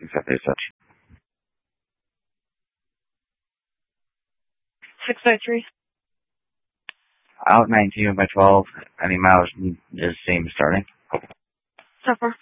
Exactly as such. 603. Out 19 by 12. Any mileage is same starting. Suffer.